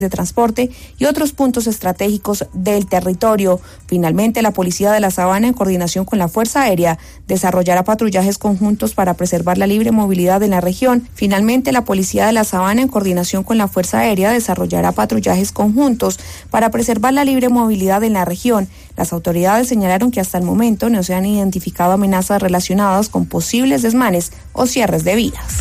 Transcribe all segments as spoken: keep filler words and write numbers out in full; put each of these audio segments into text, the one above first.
de transporte y otros puntos estratégicos del territorio. Finalmente, la Policía de la Sabana, en coordinación con la Fuerza Aérea, desarrollará patrullajes conjuntos para preservar la libre movilidad en la región. Finalmente, la Policía de la Sabana, en coordinación con la Fuerza Aérea, desarrollará patrullajes conjuntos para preservar la libre movilidad en la región. Las autoridades señalaron que hasta el momento no se han identificado amenazas relacionadas con posibles desmanes o cierres de vías.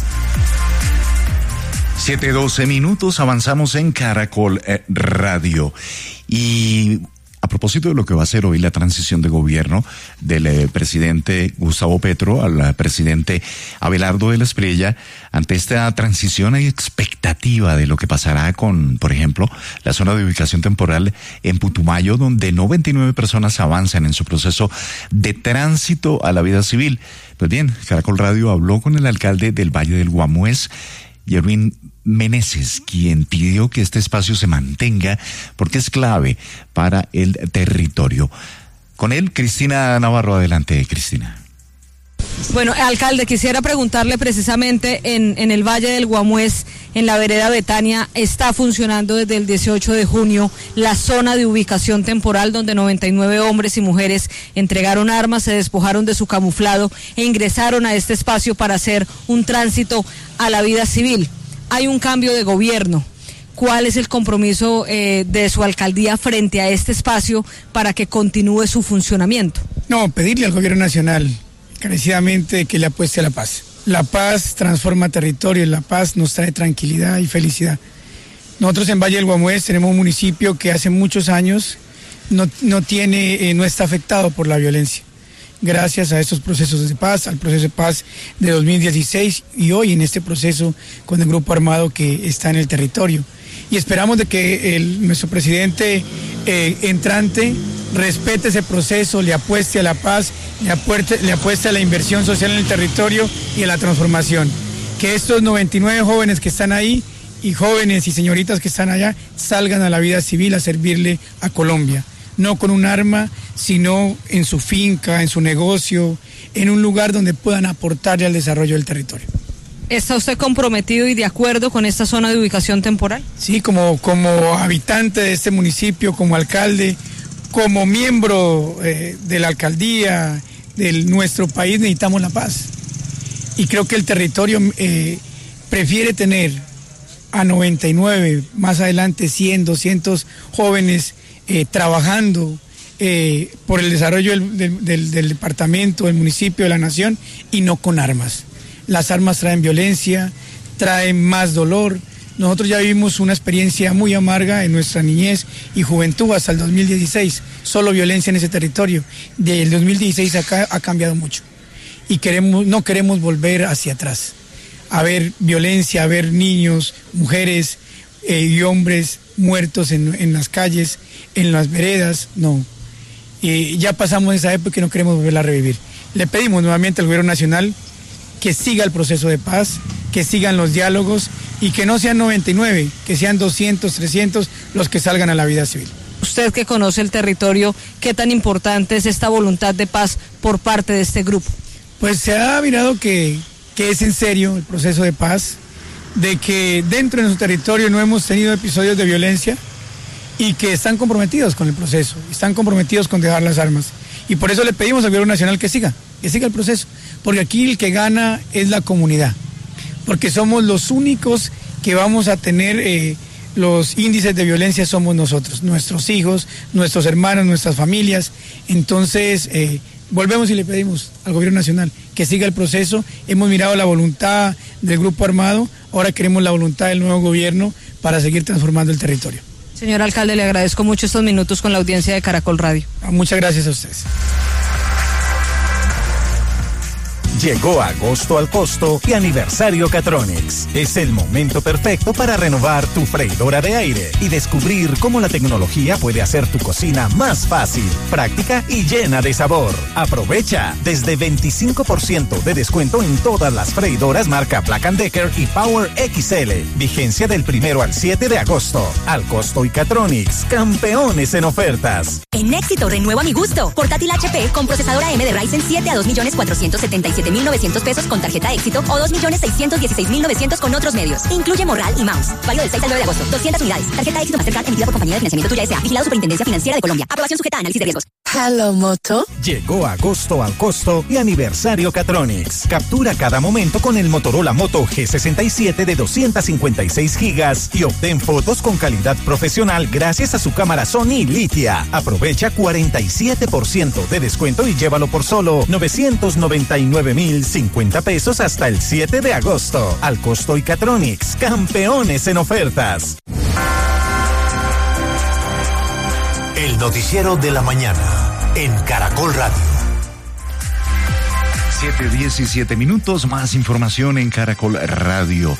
siete doce minutos, avanzamos en Caracol eh, Radio. Y a propósito de lo que va a ser hoy la transición de gobierno del eh, presidente Gustavo Petro al eh, presidente Abelardo de la Espriella, ante esta transición hay expectativa de lo que pasará con, por ejemplo, la zona de ubicación temporal en Putumayo, donde noventa y nueve personas avanzan en su proceso de tránsito a la vida civil. Pues bien, Caracol Radio habló con el alcalde del Valle del Guamués, Yerwin Meneses, quien pidió que este espacio se mantenga porque es clave para el territorio. Con él, Cristina Navarro. Adelante, Cristina. Bueno, alcalde, quisiera preguntarle precisamente en, en el Valle del Guamués, en la vereda Betania, está funcionando desde el dieciocho de junio la zona de ubicación temporal donde noventa y nueve hombres y mujeres entregaron armas, se despojaron de su camuflado e ingresaron a este espacio para hacer un tránsito a la vida civil. Hay un cambio de gobierno. ¿Cuál es el compromiso eh, de su alcaldía frente a este espacio para que continúe su funcionamiento? No, pedirle al gobierno nacional encarecidamente que le apueste a la paz. La paz transforma territorio, la paz nos trae tranquilidad y felicidad. Nosotros en Valle del Guamués tenemos un municipio que hace muchos años no, no, tiene, eh, no está afectado por la violencia. Gracias a estos procesos de paz, al proceso de paz de dos mil dieciséis y hoy en este proceso con el grupo armado que está en el territorio. Y esperamos de que el, nuestro presidente eh, entrante respete ese proceso, le apueste a la paz, le apueste, le apueste a la inversión social en el territorio y a la transformación. Que estos noventa y nueve jóvenes que están ahí y jóvenes y señoritas que están allá salgan a la vida civil a servirle a Colombia. No con un arma, sino en su finca, en su negocio, en un lugar donde puedan aportarle al desarrollo del territorio. ¿Está usted comprometido y de acuerdo con esta zona de ubicación temporal? Sí, como, como habitante de este municipio, como alcalde, como miembro eh, de la alcaldía de nuestro país, necesitamos la paz. Y creo que el territorio eh, prefiere tener a noventa y nueve, más adelante cien, doscientos jóvenes Eh, trabajando eh, por el desarrollo del, del, del, del departamento, del municipio, de la nación, y no con armas. Las armas traen violencia, traen más dolor. Nosotros ya vivimos una experiencia muy amarga en nuestra niñez y juventud hasta el dos mil dieciséis, solo violencia en ese territorio. Del dos mil dieciséis acá ha cambiado mucho y queremos, no queremos volver hacia atrás, a ver violencia, a ver niños, mujeres eh, y hombres muertos en, en las calles, en las veredas. No, eh, ya pasamos esa época y no queremos volverla a revivir. Le pedimos nuevamente al gobierno nacional que siga el proceso de paz, que sigan los diálogos y que no sean noventa y nueve, que sean doscientos, trescientos los que salgan a la vida civil. Usted que conoce el territorio, ¿qué tan importante es esta voluntad de paz por parte de este grupo? Pues se ha mirado que, que es en serio el proceso de paz, de que dentro de nuestro territorio no hemos tenido episodios de violencia y que están comprometidos con el proceso, están comprometidos con dejar las armas. Y por eso le pedimos al gobierno nacional que siga, que siga el proceso, porque aquí el que gana es la comunidad, porque somos los únicos que vamos a tener eh, los índices de violencia, somos nosotros, nuestros hijos, nuestros hermanos, nuestras familias. Entonces, eh, volvemos y le pedimos al gobierno nacional que siga el proceso. Hemos mirado la voluntad del grupo armado, ahora queremos la voluntad del nuevo gobierno para seguir transformando el territorio. Señor alcalde, le agradezco mucho estos minutos con la audiencia de Caracol Radio. Muchas gracias a ustedes. Llegó agosto al costo y aniversario Catronics. Es el momento perfecto para renovar tu freidora de aire y descubrir cómo la tecnología puede hacer tu cocina más fácil, práctica y llena de sabor. Aprovecha desde veinticinco por ciento de descuento en todas las freidoras marca Black and Decker y Power X L. Vigencia del primero al siete de agosto. Al costo y Catronics, campeones en ofertas. En Éxito renuevo a mi gusto. Portátil H P con procesador A M de Ryzen siete a dos millones cuatrocientos setenta y siete siete mil novecientos pesos con tarjeta Éxito o dos millones seiscientos dieciséis mil novecientos con otros medios. Incluye morral y mouse. Válido del seis al nueve de agosto. doscientas unidades. Tarjeta Éxito Mastercard emitida por Compañía de Financiamiento Tuya S A. Vigilado Superintendencia Financiera de Colombia. Aprobación sujeta a análisis de riesgos. Hello Moto. Llegó agosto al costo y aniversario Catronics. Captura cada momento con el Motorola Moto G sesenta y siete de doscientos cincuenta y seis gigas y obtén fotos con calidad profesional gracias a su cámara Sony Litia. Aprovecha cuarenta y siete por ciento de descuento y llévalo por solo novecientos noventa y nueve mil cincuenta pesos hasta el siete de agosto. Al costo y Catronics, campeones en ofertas. El noticiero de la mañana en Caracol Radio. siete diecisiete minutos, más información en Caracol Radio.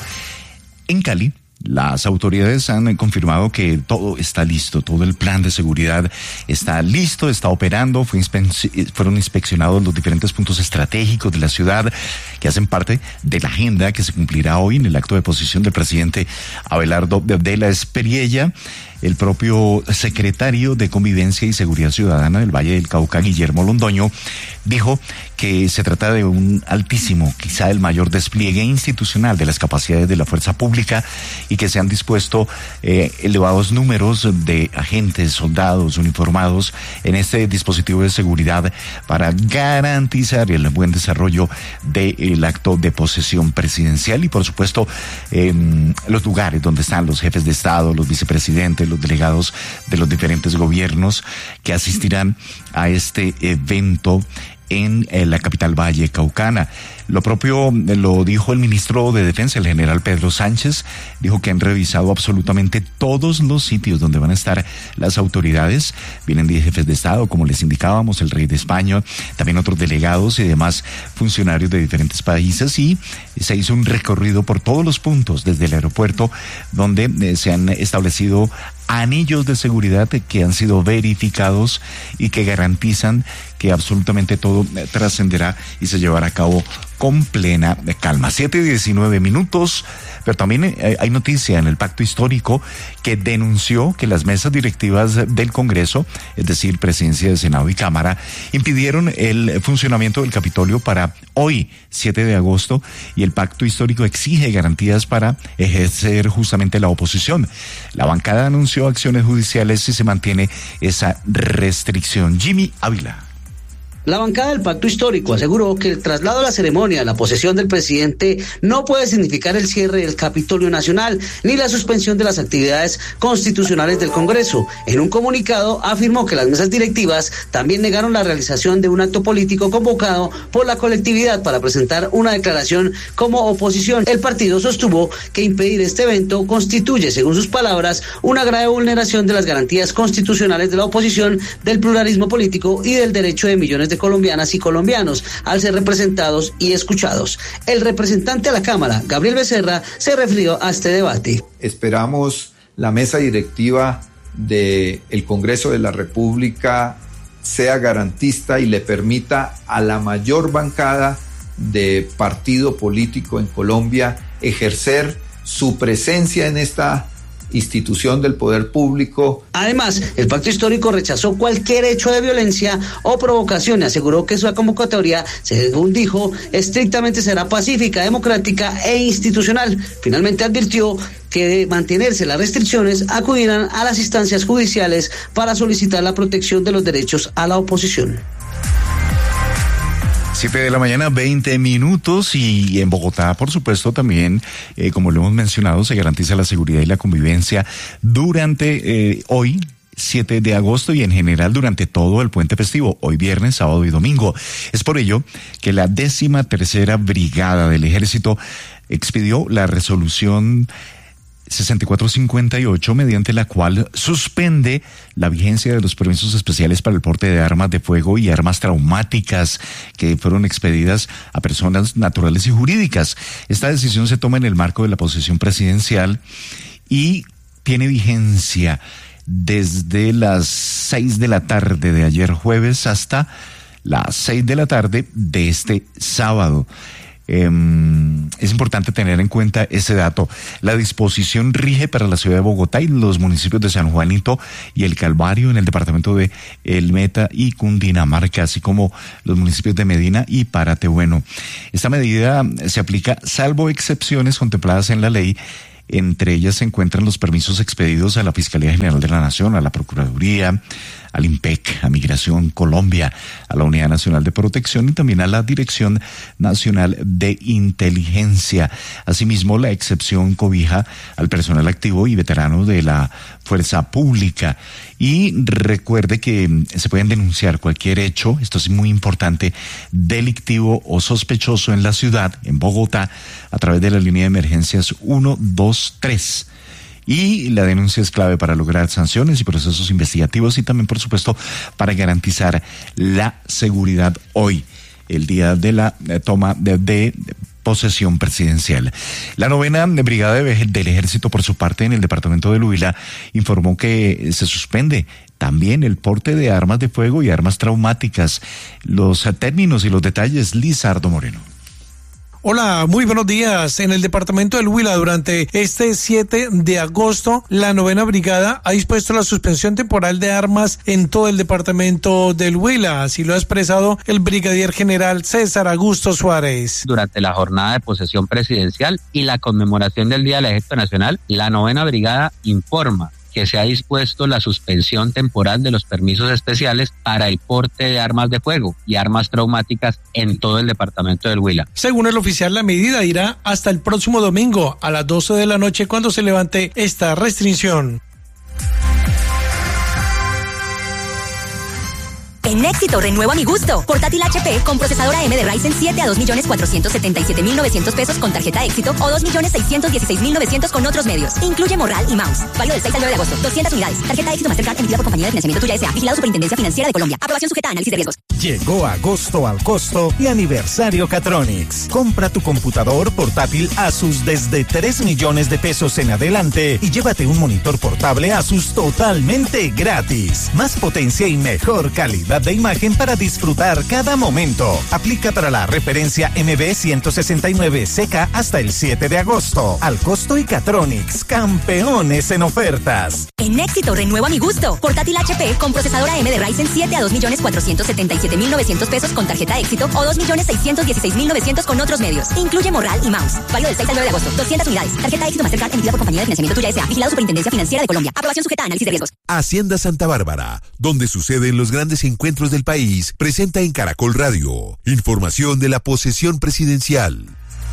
En Cali, las autoridades han confirmado que todo está listo, todo el plan de seguridad está listo, está operando, fue inspe- fueron inspeccionados los diferentes puntos estratégicos de la ciudad que hacen parte de la agenda que se cumplirá hoy en el acto de posesión del presidente Abelardo de la Espriella. El propio secretario de Convivencia y Seguridad Ciudadana del Valle del Cauca, Guillermo Londoño, dijo que se trata de un altísimo, quizá el mayor despliegue institucional de las capacidades de la fuerza pública y que se han dispuesto eh, elevados números de agentes, soldados, uniformados en este dispositivo de seguridad para garantizar el buen desarrollo del acto de posesión presidencial y, por supuesto, eh, los lugares donde están los jefes de Estado, los vicepresidentes, los delegados de los diferentes gobiernos que asistirán a este evento en la capital valle caucana. Lo propio lo dijo el ministro de Defensa, el general Pedro Sánchez, dijo que han revisado absolutamente todos los sitios donde van a estar las autoridades. Vienen diez jefes de Estado, como les indicábamos, el rey de España, también otros delegados y demás funcionarios de diferentes países, y se hizo un recorrido por todos los puntos desde el aeropuerto donde eh, se han establecido anillos de seguridad que han sido verificados y que garantizan que absolutamente todo trascenderá y se llevará a cabo con plena calma. siete diecinueve minutos, pero también eh, hay noticia en el pacto histórico que denunció que las mesas directivas del Congreso, es decir, Presidencia de Senado y Cámara, impidieron el funcionamiento del Capitolio para hoy, siete de agosto, y el pacto histórico exige garantías para ejercer justamente la oposición. La bancada anunció acciones judiciales si se mantiene esa restricción. Jimmy Ávila. La bancada del Pacto Histórico aseguró que el traslado a la ceremonia, la posesión del presidente, no puede significar el cierre del Capitolio Nacional ni la suspensión de las actividades constitucionales del Congreso. En un comunicado afirmó que las mesas directivas también negaron la realización de un acto político convocado por la colectividad para presentar una declaración como oposición. El partido sostuvo que impedir este evento constituye, según sus palabras, una grave vulneración de las garantías constitucionales de la oposición, del pluralismo político y del derecho de millones de colombianas y colombianos al ser representados y escuchados. El representante a la Cámara, Gabriel Becerra, se refirió a este debate. Esperamos la mesa directiva del Congreso de la República sea garantista y le permita a la mayor bancada de partido político en Colombia ejercer su presencia en esta institución del poder público. Además, el Pacto Histórico rechazó cualquier hecho de violencia o provocación y aseguró que su convocatoria, según dijo, estrictamente será pacífica, democrática e institucional. Finalmente advirtió que de mantenerse las restricciones acudirán a las instancias judiciales para solicitar la protección de los derechos a la oposición. siete de la mañana, veinte minutos, y en Bogotá, por supuesto, también, eh, como lo hemos mencionado, se garantiza la seguridad y la convivencia durante eh, hoy, siete de agosto, y en general durante todo el puente festivo, hoy viernes, sábado y domingo. Es por ello que la décima tercera brigada del Ejército expidió la resolución sesenta y cuatro cincuenta y ocho, mediante la cual suspende la vigencia de los permisos especiales para el porte de armas de fuego y armas traumáticas que fueron expedidas a personas naturales y jurídicas. Esta decisión se toma en el marco de la posesión presidencial y tiene vigencia desde las seis de la tarde de ayer jueves hasta las seis de la tarde de este sábado. Eh, es importante tener en cuenta ese dato. La disposición rige para la ciudad de Bogotá y los municipios de San Juanito y El Calvario en el departamento de El Meta y Cundinamarca, así como los municipios de Medina y Paratebueno. Esta medida se aplica salvo excepciones contempladas en la ley. Entre ellas se encuentran los permisos expedidos a la Fiscalía General de la Nación, a la Procuraduría, al IMPEC, a Migración Colombia, a la Unidad Nacional de Protección y también a la Dirección Nacional de Inteligencia. Asimismo, la excepción cobija al personal activo y veterano de la Fuerza Pública. Y recuerde que se pueden denunciar cualquier hecho, esto es muy importante, delictivo o sospechoso en la ciudad, en Bogotá, a través de la línea de emergencias uno dos tres. Y la denuncia es clave para lograr sanciones y procesos investigativos y también, por supuesto, para garantizar la seguridad hoy, el día de la toma de, de posesión presidencial. La novena brigada del Ejército, por su parte, en el departamento del Huila, informó que se suspende también el porte de armas de fuego y armas traumáticas. Los términos y los detalles, Lizardo Moreno. Hola, muy buenos días. En el departamento del Huila, durante este siete de agosto, la novena brigada ha dispuesto la suspensión temporal de armas en todo el departamento del Huila. Así lo ha expresado el brigadier general César Augusto Suárez. Durante la jornada de posesión presidencial y la conmemoración del Día del Ejército Nacional, la novena brigada informa que se ha dispuesto la suspensión temporal de los permisos especiales para el porte de armas de fuego y armas traumáticas en todo el departamento del Huila. Según el oficial, la medida irá hasta el próximo domingo a las doce de la noche cuando se levante esta restricción. En Éxito renuevo a mi gusto. Portátil H P con procesador A M de Ryzen siete a dos millones cuatrocientos setenta y siete mil novecientos pesos con tarjeta Éxito o dos millones seiscientos dieciséis mil novecientos con otros medios. Incluye morral y mouse. Válido del seis al nueve de agosto. doscientas unidades. Tarjeta Éxito Mastercard emitida por compañía de financiamiento Tuya S A. Vigilado Superintendencia Financiera de Colombia. Aprobación sujeta a análisis de riesgos. Llegó agosto al costo y aniversario Catronics. Compra tu computador portátil Asus desde tres millones de pesos en adelante y llévate un monitor portable Asus totalmente gratis. Más potencia y mejor calidad de imagen para disfrutar cada momento. Aplica para la referencia M B ciento sesenta y nueve C K hasta el siete de agosto. Al costo y Catronics, campeones en ofertas. En Éxito renuevo a mi gusto. Portátil H P con procesador A M de Ryzen siete a dos millones cuatrocientos setenta y siete mil novecientos pesos con tarjeta Éxito o dos millones seiscientos dieciséis mil novecientos con otros medios. Incluye morral y mouse. Válido del seis al nueve de agosto. doscientas unidades. Tarjeta Éxito Mastercard emitida por compañía de financiamiento Tuya S A. Vigilado Superintendencia Financiera de Colombia. Aprobación sujeta a análisis de riesgos. Hacienda Santa Bárbara, donde suceden los grandes encuentros del país, presenta en Caracol Radio información de la posesión presidencial.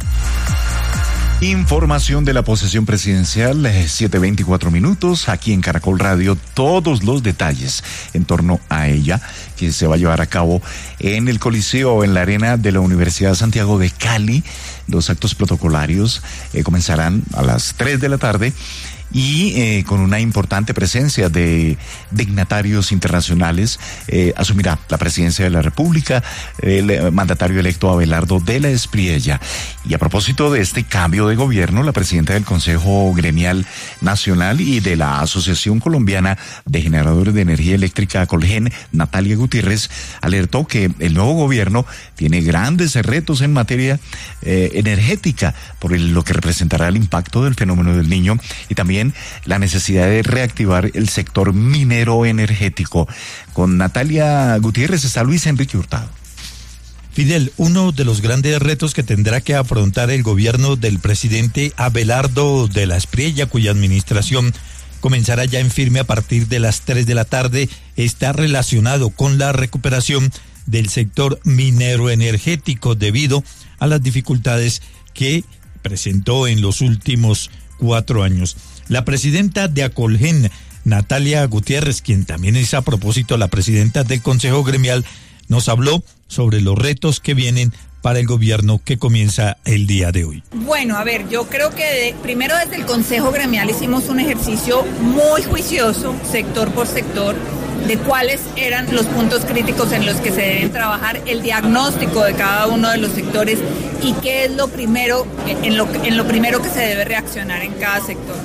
Información de la posesión presidencial, siete veinticuatro minutos, aquí en Caracol Radio, todos los detalles en torno a ella, que se va a llevar a cabo en el Coliseo, en la arena de la Universidad Santiago de Cali. Los actos protocolarios eh, comenzarán a las tres de la tarde. Y eh, con una importante presencia de dignatarios internacionales, eh, asumirá la presidencia de la República el mandatario electo Abelardo de la Espriella. Y a propósito de este cambio de gobierno, la presidenta del Consejo Gremial Nacional y de la Asociación Colombiana de Generadores de Energía Eléctrica, Colgen, Natalia Gutiérrez, alertó que el nuevo gobierno tiene grandes retos en materia eh, energética, por el, lo que representará el impacto del fenómeno del Niño y también la necesidad de reactivar el sector minero energético. Con Natalia Gutiérrez está Luis Enrique Hurtado. Fidel, uno de los grandes retos que tendrá que afrontar el gobierno del presidente Abelardo de la Espriella, cuya administración comenzará ya en firme a partir de las tres de la tarde, está relacionado con la recuperación del sector minero energético debido a las dificultades que presentó en los últimos cuatro años. La presidenta de Acolgen, Natalia Gutiérrez, quien también es a propósito la presidenta del Consejo Gremial, nos habló sobre los retos que vienen para el gobierno que comienza el día de hoy. Bueno, a ver, yo creo que de, primero desde el Consejo Gremial hicimos un ejercicio muy juicioso, sector por sector, de cuáles eran los puntos críticos en los que se deben trabajar, el diagnóstico de cada uno de los sectores y qué es lo primero, en lo, en lo primero que se debe reaccionar en cada sector.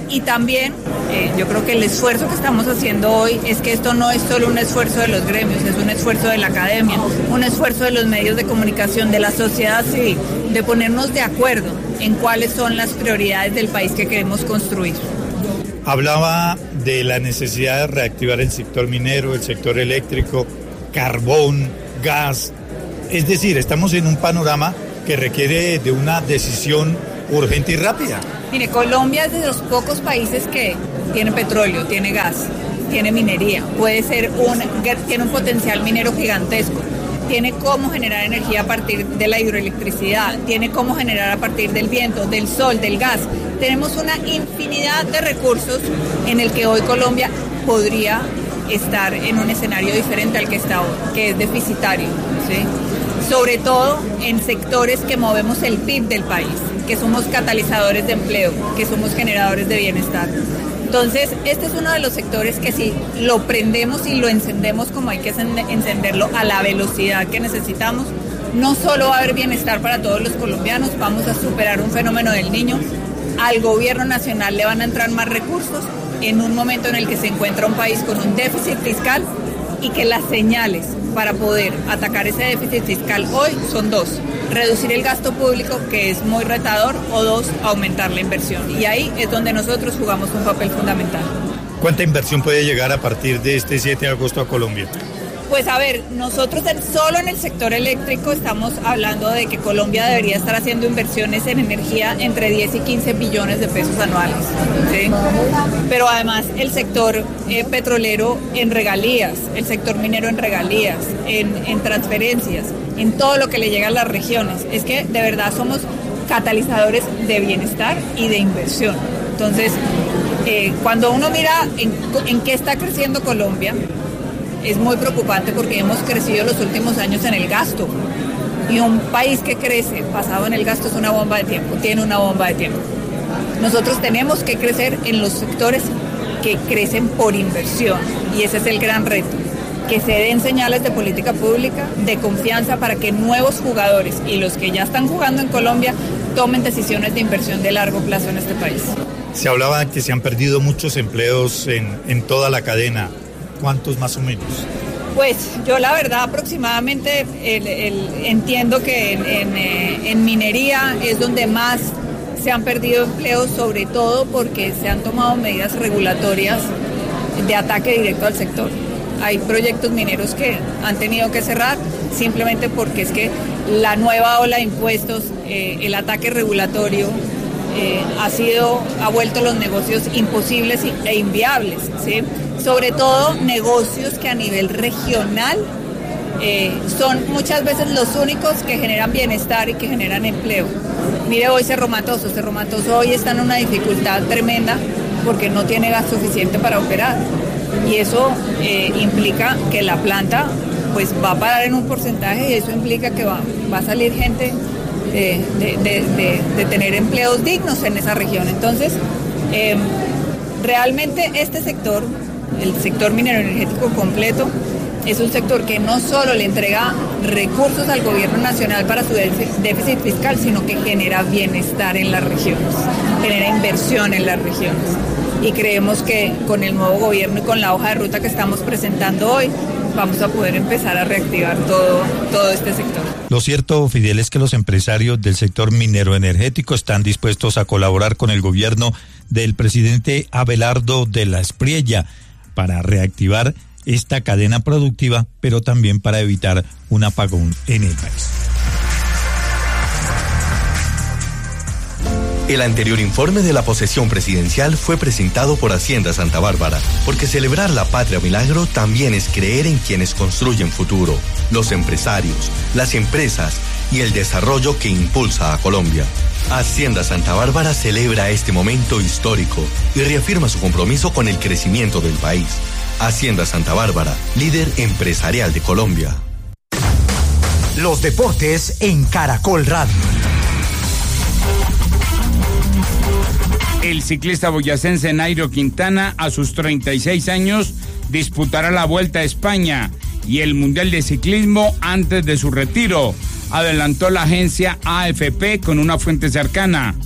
Y también eh, yo creo que el esfuerzo que estamos haciendo hoy es que esto no es solo un esfuerzo de los gremios, es un esfuerzo de la academia, un esfuerzo de los medios de comunicación, de la sociedad civil, de ponernos de acuerdo en cuáles son las prioridades del país que queremos construir. Hablaba de la necesidad de reactivar el sector minero, el sector eléctrico, carbón, gas. Es decir, estamos en un panorama que requiere de una decisión urgente y rápida. Mire, Colombia es de los pocos países que tiene petróleo, tiene gas, tiene minería, puede ser un, tiene un potencial minero gigantesco, tiene cómo generar energía a partir de la hidroelectricidad, tiene cómo generar a partir del viento, del sol, del gas. Tenemos una infinidad de recursos en el que hoy Colombia podría estar en un escenario diferente al que está hoy, que es deficitario, ¿sí? Sobre todo en sectores que movemos el P I B del país, que somos catalizadores de empleo, que somos generadores de bienestar. Entonces, este es uno de los sectores que si lo prendemos y lo encendemos como hay que encenderlo a la velocidad que necesitamos, no solo va a haber bienestar para todos los colombianos, vamos a superar un fenómeno del niño, al gobierno nacional le van a entrar más recursos en un momento en el que se encuentra un país con un déficit fiscal y que las señales para poder atacar ese déficit fiscal hoy son dos: reducir el gasto público, que es muy retador, o dos, aumentar la inversión. Y ahí es donde nosotros jugamos un papel fundamental. ¿Cuánta inversión puede llegar a partir de este siete de agosto a Colombia? Pues a ver, nosotros en, solo en el sector eléctrico estamos hablando de que Colombia debería estar haciendo inversiones en energía entre diez y quince billones de pesos anuales, ¿sí? Pero además el sector eh, petrolero en regalías, el sector minero en regalías, en, en transferencias, en todo lo que le llega a las regiones. Es que de verdad somos catalizadores de bienestar y de inversión. Entonces, eh, cuando uno mira en, en qué está creciendo Colombia, es muy preocupante porque hemos crecido los últimos años en el gasto. Y un país que crece basado en el gasto es una bomba de tiempo, tiene una bomba de tiempo. Nosotros tenemos que crecer en los sectores que crecen por inversión y ese es el gran reto. Que se den señales de política pública, de confianza para que nuevos jugadores y los que ya están jugando en Colombia tomen decisiones de inversión de largo plazo en este país. Se hablaba de que se han perdido muchos empleos en, en toda la cadena. ¿Cuántos más o menos? Pues yo la verdad aproximadamente el, el, entiendo que en, en, en minería es donde más se han perdido empleos, sobre todo porque se han tomado medidas regulatorias de ataque directo al sector. Hay proyectos mineros que han tenido que cerrar simplemente porque es que la nueva ola de impuestos, eh, el ataque regulatorio eh, ha sido, ha vuelto los negocios imposibles e inviables, ¿sí? Sobre todo negocios que a nivel regional eh, son muchas veces los únicos que generan bienestar y que generan empleo. Mire hoy Cerro Matoso, Cerro Matoso hoy está en una dificultad tremenda porque no tiene gas suficiente para operar y eso eh, implica que la planta pues va a parar en un porcentaje y eso implica que va, va a salir gente de, de, de, de, de tener empleos dignos en esa región. Entonces, eh, realmente este sector, el sector minero energético completo, es un sector que no solo le entrega recursos al gobierno nacional para su déficit fiscal, sino que genera bienestar en las regiones, genera inversión en las regiones. Y creemos que con el nuevo gobierno y con la hoja de ruta que estamos presentando hoy, vamos a poder empezar a reactivar todo, todo este sector. Lo cierto, Fidel, es que los empresarios del sector minero energético están dispuestos a colaborar con el gobierno del presidente Abelardo de la Espriella para reactivar esta cadena productiva, pero también para evitar un apagón en el país. El anterior informe de la posesión presidencial fue presentado por Hacienda Santa Bárbara, porque celebrar la patria milagro también es creer en quienes construyen futuro, los empresarios, las empresas y el desarrollo que impulsa a Colombia. Hacienda Santa Bárbara celebra este momento histórico y reafirma su compromiso con el crecimiento del país. Hacienda Santa Bárbara, líder empresarial de Colombia. Los deportes en Caracol Radio. El ciclista boyacense Nairo Quintana, a sus treinta y seis años, disputará la Vuelta a España y el Mundial de Ciclismo antes de su retiro, adelantó la agencia A F P con una fuente cercana.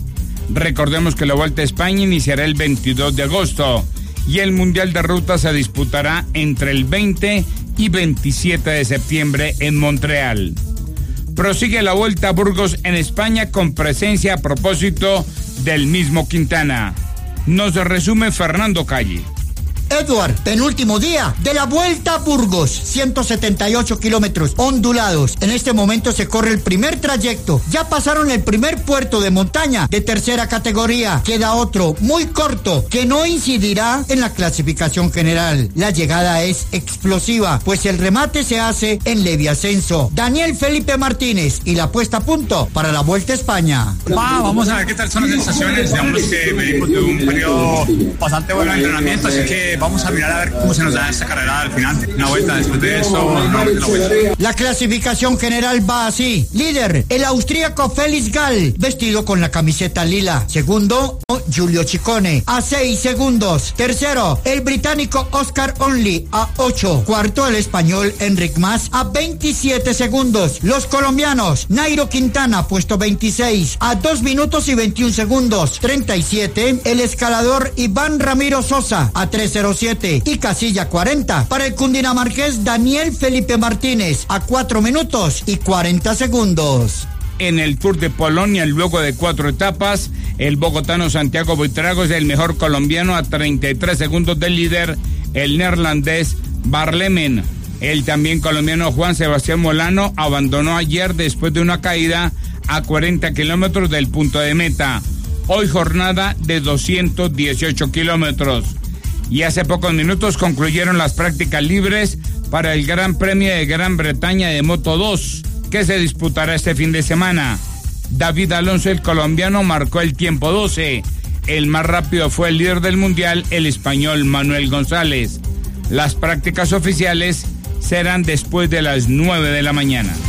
Recordemos que la Vuelta a España iniciará el veintidós de agosto y el Mundial de Ruta se disputará entre el veinte y veintisiete de septiembre en Montreal. Prosigue la Vuelta a Burgos en España con presencia a propósito del mismo Quintana. Nos resume Fernando Calle. Edward, penúltimo día de la Vuelta a Burgos, ciento setenta y ocho kilómetros ondulados. En este momento se corre el primer trayecto. Ya pasaron el primer puerto de montaña de tercera categoría. Queda otro muy corto que no incidirá en la clasificación general. La llegada es explosiva, pues el remate se hace en leve ascenso. Daniel Felipe Martínez y la puesta a punto para la Vuelta a España. Va, vamos a ver qué tal son las sensaciones. Digamos que venimos de un periodo bastante bueno de entrenamiento, así que vamos a mirar a ver cómo se nos da esta carrera al final. Una vuelta después de eso, nuevamente la vuelta. La clasificación general va así. Líder, el austríaco Felix Gall, vestido con la camiseta lila. Segundo, Giulio Ciccone, a seis segundos. Tercero, el británico Oscar Onley, a ocho. Cuarto, el español Enric Mas, a veintisiete segundos. Los colombianos, Nairo Quintana, puesto veintiséis, a dos minutos y veintiún segundos. treinta y siete, el escalador Iván Ramiro Sosa, a tres cero siete. Y casilla cuarenta para el cundinamarqués Daniel Felipe Martínez, a cuatro minutos y cuarenta segundos. En el Tour de Polonia, luego de cuatro etapas, el bogotano Santiago Buitrago es el mejor colombiano a treinta y tres segundos del líder, el neerlandés Barlemen. El también colombiano Juan Sebastián Molano abandonó ayer después de una caída a cuarenta kilómetros del punto de meta. Hoy jornada de doscientos dieciocho kilómetros. Y hace pocos minutos concluyeron las prácticas libres para el Gran Premio de Gran Bretaña de Moto dos, que se disputará este fin de semana. David Alonso, el colombiano, marcó el tiempo doce. El más rápido fue el líder del mundial, el español Manuel González. Las prácticas oficiales serán después de las nueve de la mañana.